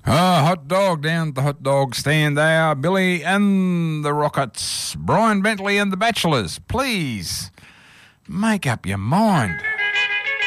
Hot dog down at the hot dog stand. They are Billy and the Rockets. Brian Bentley and the Bachelors. Please make up your mind.